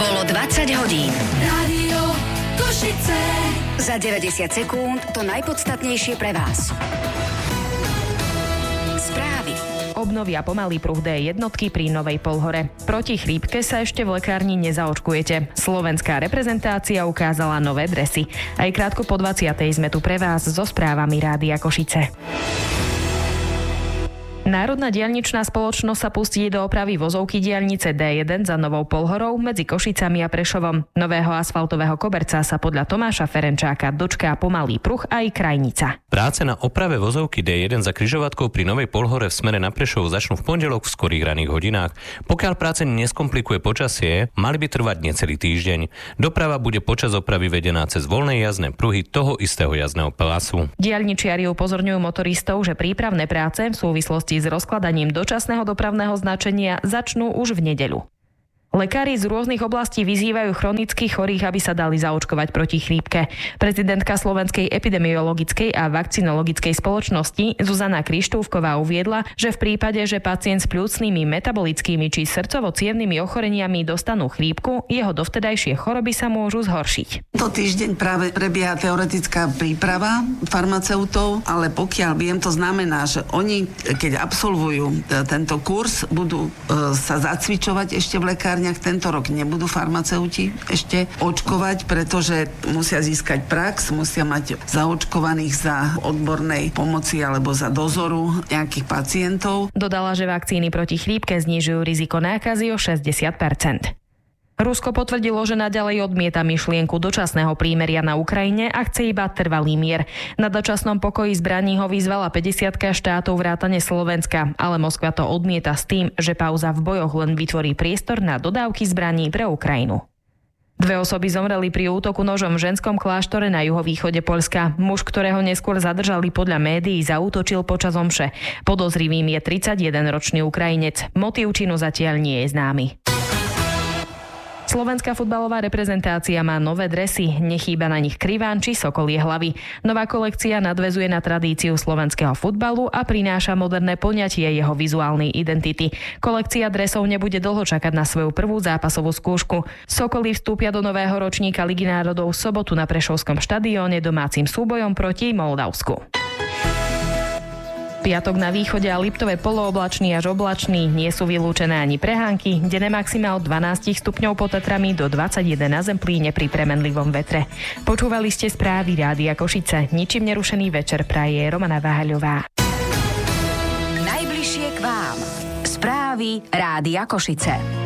Bolo 20 hodín. Rádio Košice. Za 90 sekúnd to najpodstatnejšie pre vás. Správy. Obnovia pomalý pruh D1 pri Novej Polhore. Proti chrípke sa ešte v lekárni nezaočkujete. Slovenská reprezentácia ukázala nové dresy. Aj krátko po 20. sme tu pre vás so správami Rádia Košice. Národná diaľničná spoločnosť sa pustí do opravy vozovky diaľnice D1 za Novou Polhorou medzi Košicami a Prešovom. Nového asfaltového koberca sa podľa Tomáša Ferenčáka dočká pomalý pruh aj krajnica. Práce na oprave vozovky D1 za križovatkou pri Novej Polhore v smere na Prešov začnú v pondelok v skorých raných hodinách. Pokiaľ práce neskomplikuje počasie, mali by trvať necelý týždeň. Doprava bude počas opravy vedená cez voľné jazdné pruhy toho istého jazdného pásu. Diaľničiari upozorňujú motoristov, že prípravné práce v súvislosti s rozkladaním dočasného dopravného značenia začnú už v nedeľu. Lekári z rôznych oblastí vyzývajú chronických chorých, aby sa dali zaočkovať proti chrípke. Prezidentka Slovenskej epidemiologickej a vakcinologickej spoločnosti Zuzana Krištúfková uviedla, že v prípade, že pacient s pľúcnymi, metabolickými či srdcovo-cievnymi ochoreniami dostanú chrípku, jeho dovtedajšie choroby sa môžu zhoršiť. To týždeň práve prebieha teoretická príprava farmaceutov, ale pokiaľ viem, to znamená, že oni, keď absolvujú tento kurz, budú sa zacvičovať ešte v lekárni. Tento rok nebudú farmaceuti ešte očkovať, pretože musia získať prax, musia mať zaočkovaných za odbornej pomoci alebo za dozoru nejakých pacientov. Dodala, že vakcíny proti chrípke znižujú riziko nákazy o 60%. Rusko potvrdilo, že naďalej odmieta myšlienku dočasného prímeria na Ukrajine a chce iba trvalý mier. Na dočasnom pokoji zbraní ho vyzvala 50 štátov vrátane Slovenska, ale Moskva to odmieta s tým, že pauza v bojoch len vytvorí priestor na dodávky zbraní pre Ukrajinu. 2 osoby zomreli pri útoku nožom v ženskom kláštore na juhovýchode Poľska. Muž, ktorého neskôr zadržali podľa médií, zaútočil počas omše. Podozrivým je 31-ročný Ukrajinec. Motív činu zatiaľ nie je známy. Slovenská futbalová reprezentácia má nové dresy, nechýba na nich kriván či sokolie hlavy. Nová kolekcia nadväzuje na tradíciu slovenského futbalu a prináša moderné poňatie jeho vizuálnej identity. Kolekcia dresov nebude dlho čakať na svoju prvú zápasovú skúšku. Sokoly vstúpia do nového ročníka Ligy národov v sobotu na Prešovskom štadióne domácim súbojom proti Moldavsku. Piatok na východe a Liptove polooblačný až oblačný, nie sú vylúčené ani prehánky, denné maxima od 12 stupňov pod Tatrami do 21 na Zemplíne pri premenlivom vetre. Počúvali ste správy Rádia Košice. Ničím nerušený večer praje Romana Váhaľová. Najbližšie k vám. Správy Rádia Košice.